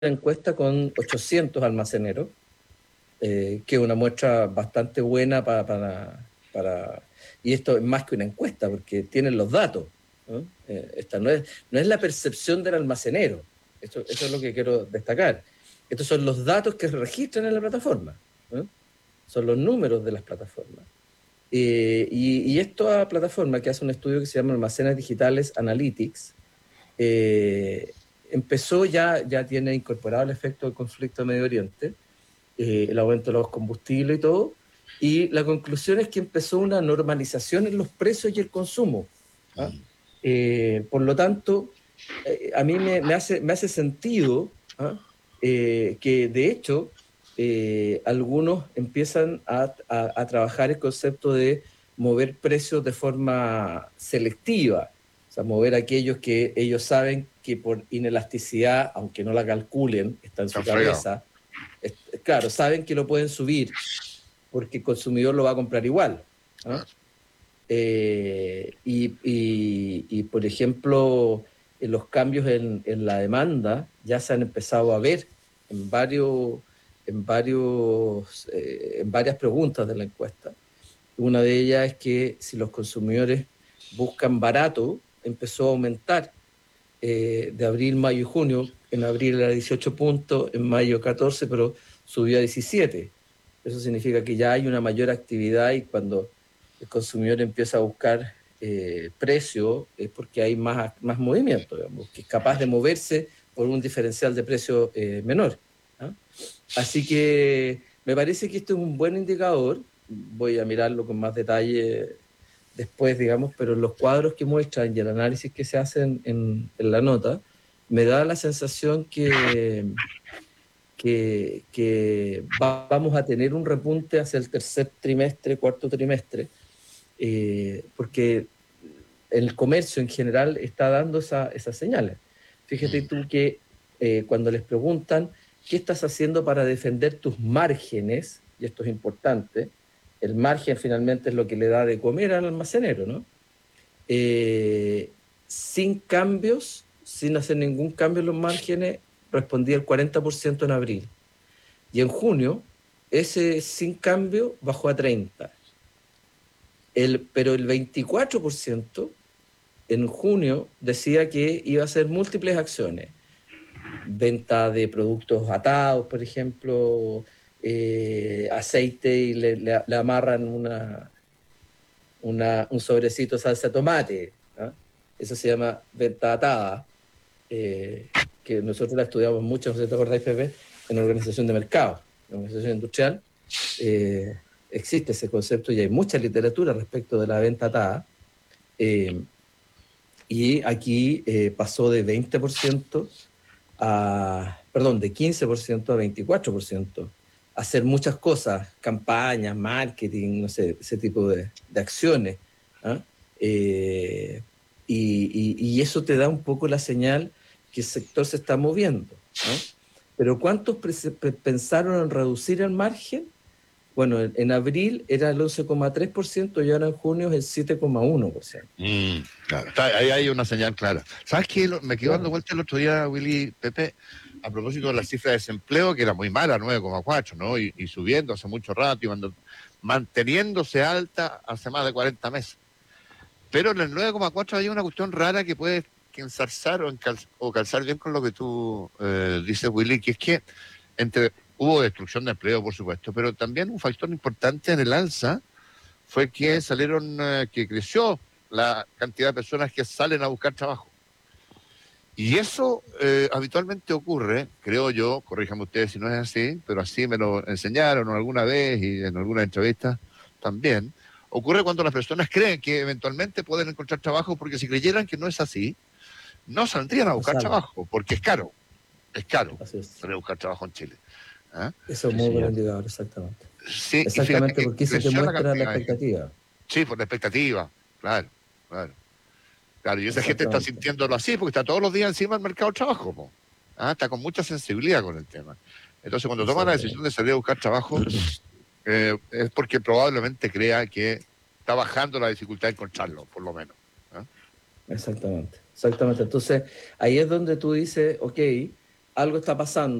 encuesta con 800 almaceneros, que es una muestra bastante buena para... Y esto es más que una encuesta, porque tienen los datos, ¿no? Esta no es la percepción del almacenero, eso es lo que quiero destacar. Estos son los datos que se registran en la plataforma, ¿no? Son los números de las plataformas. Y esta plataforma que hace un estudio que se llama Almacenes Digitales Analytics, empezó ya tiene incorporado el efecto del conflicto de Medio Oriente, el aumento de los combustibles y todo, y la conclusión es que empezó una normalización en los precios y el consumo, ¿ah? Por lo tanto, a mí me hace sentido, ¿ah? Que de hecho algunos empiezan a trabajar el concepto de mover precios de forma selectiva, o sea, mover aquellos que ellos saben que por inelasticidad, aunque no la calculen, está en su cabeza, claro, saben que lo pueden subir porque el consumidor lo va a comprar igual, ¿ah? Por ejemplo, los cambios en la demanda ya se han empezado a ver en varias preguntas de la encuesta. Una de ellas es que si los consumidores buscan barato, empezó a aumentar de abril, mayo y junio. En abril era 18 puntos, en mayo 14, pero subió a 17. Eso significa que ya hay una mayor actividad, y cuando el consumidor empieza a buscar precio es porque hay más movimiento, digamos, que es capaz de moverse por un diferencial de precio menor, ¿ah? Así que me parece que esto es un buen indicador. Voy a mirarlo con más detalle después, digamos, pero los cuadros que muestran y el análisis que se hace en la nota, me da la sensación que vamos a tener un repunte hacia el tercer trimestre, cuarto trimestre, porque el comercio en general está dando esas señales. Fíjate tú que cuando les preguntan qué estás haciendo para defender tus márgenes, y esto es importante, el margen finalmente es lo que le da de comer al almacenero, ¿no? Sin cambios, sin hacer ningún cambio en los márgenes, respondía el 40% en abril. Y en junio, ese sin cambio bajó a 30%. Pero el 24% en junio decía que iba a hacer múltiples acciones. Venta de productos atados, por ejemplo, aceite y le amarran un sobrecito de salsa de tomate, ¿no? Eso se llama venta atada, que nosotros la estudiamos mucho, no sé si te acordáis, Pepe, en la organización de mercado, en la organización industrial. Existe ese concepto y hay mucha literatura respecto de la venta atada. Y aquí pasó de 20% de 15% a 24%. Hacer muchas cosas, campañas, marketing, no sé, ese tipo de acciones, ¿ah? Y eso te da un poco la señal que el sector se está moviendo, ¿ah? Pero ¿cuántos pensaron en reducir el margen? Bueno, en abril era el 11,3% y ahora en junio es el 7,1%. Claro, ahí hay una señal clara. ¿Sabes qué? Me quedó dando vuelta el otro día, Willy, Pepe, a propósito de la cifra de desempleo, que era muy mala, 9,4, ¿no? Y subiendo hace mucho rato, y manteniéndose alta hace más de 40 meses. Pero en el 9,4 hay una cuestión rara que puede ensalzar o calzar bien con lo que tú dices, Willy, que es que hubo destrucción de empleo, por supuesto, pero también un factor importante en el alza fue que que creció la cantidad de personas que salen a buscar trabajo. Y eso habitualmente ocurre, creo yo, corríjame ustedes si no es así, pero así me lo enseñaron alguna vez y en alguna entrevista también. Ocurre cuando las personas creen que eventualmente pueden encontrar trabajo, porque si creyeran que no es así, no saldrían a buscar trabajo, porque es caro salir a buscar trabajo en Chile. ¿Ah? Eso es muy buen indicador, exactamente. Sí, Exactamente, porque eso te muestra la expectativa. Sí, por la expectativa, claro. Claro, y esa gente está sintiéndolo así porque está todos los días encima del mercado de trabajo, po. Está con mucha sensibilidad con el tema. Entonces, cuando toma la decisión de salir a buscar trabajo, es porque probablemente crea que está bajando la dificultad de encontrarlo, por lo menos. Exactamente. Entonces, ahí es donde tú dices, ok, algo está pasando.